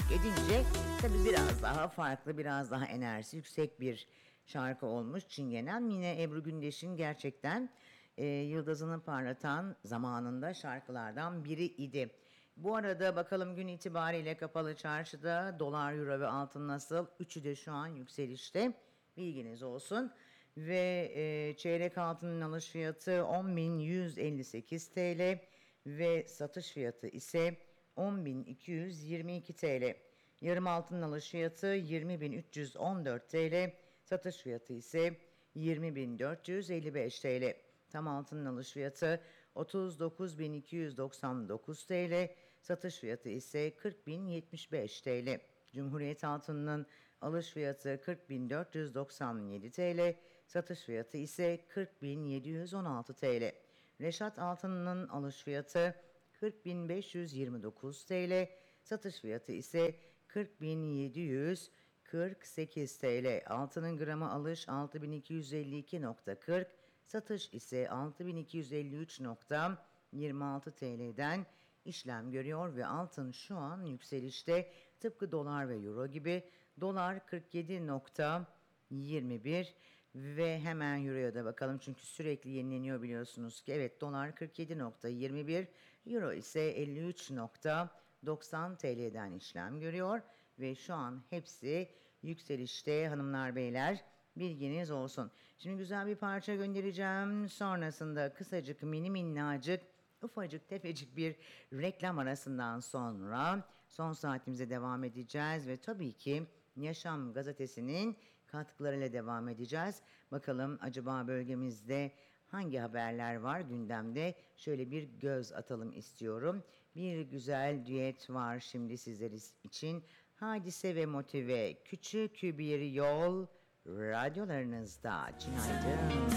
eşlik edince tabii biraz daha farklı, biraz daha enerjisi yüksek bir şarkı olmuş Çingenen. Yine Ebru Gündeş'in gerçekten yıldızını parlatan zamanında şarkılardan biri idi. Bu arada bakalım gün itibariyle kapalı çarşıda dolar, euro ve altın nasıl? Üçü de şu an yükselişte. Bilginiz olsun. Ve çeyrek altının alış fiyatı 10.158 TL ve satış fiyatı ise 10.222 TL. Yarım altının alış fiyatı 20.314 TL, satış fiyatı ise 20.455 TL. Tam altının alış fiyatı 39.299 TL, satış fiyatı ise 40.075 TL. Cumhuriyet altınının alış fiyatı 40.497 TL, satış fiyatı ise 40.716 TL. Reşat altınının alış fiyatı 40.529 TL, satış fiyatı ise 40.748 TL. Altının gramı alış 6.252.40, satış ise 6.253.26 TL'den işlem görüyor ve altın şu an yükselişte, tıpkı dolar ve euro gibi. Dolar 47.21 ve hemen euroya da bakalım çünkü sürekli yenileniyor biliyorsunuz ki. Evet, dolar 47.21, euro ise 53.90 TL'den işlem görüyor ve şu an hepsi yükselişte hanımlar beyler, bilginiz olsun. Şimdi güzel bir parça göndereceğim, sonrasında kısacık mini minnacık ufacık tefecik bir reklam arasından sonra son saatimize devam edeceğiz ve tabii ki Yaşam Gazetesi'nin katkılarıyla devam edeceğiz. Bakalım acaba bölgemizde hangi haberler var gündemde? Şöyle bir göz atalım istiyorum. Bir güzel düet var şimdi sizler için. Hadise ve Motive, küçük bir yol radyolarınızda. Günaydın.